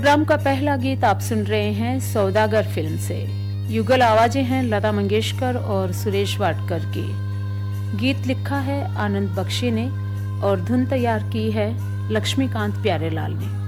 Programme का पहला गीत आप सुन रहे हैं सौदागर फिल्म से। युगल आवाजें हैं लता मंगेशकर और सुरेश वाडकर की। गीत लिखा है आनंद बख्शी ने और धुन तैयार की है लक्ष्मीकांत प्यारेलाल ने।